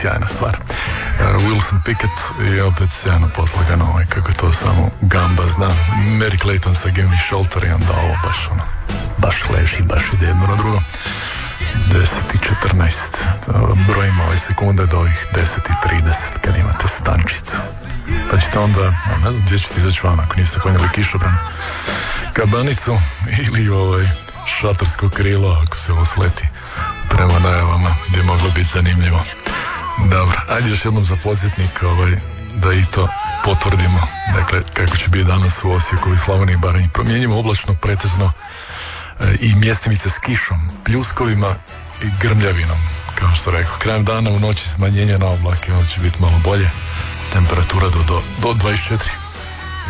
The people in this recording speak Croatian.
sjajna stvar. Wilson Pickett i opet sjajno poslagano, kako to samo Gamba zna. Mary Clayton sa Give Me Shelter i onda ovo baš baš leži, baš ide jedno na drugo. 10:14, brojimo ove sekunde do ovih 10:30 kad imate stančicu. Pa ćete onda, ne znam gdje ćete izaći van ako niste konjeli kišobran, kabanicu ili šatorsko krilo ako se ovo sleti prema najavama gdje je moglo biti zanimljivo. Dobro, ajde još jednom za podsjetnik da i to potvrdimo. Dakle, kako će biti danas u Osijeku i Slavoniji i Baranji. Promijenimo oblačno, pretežno i mjestimice s kišom, pljuskovima i grmljavinom. Kao što rekao, krajem dana u noći smanjenje na oblake, ono će biti malo bolje. Temperatura do 24.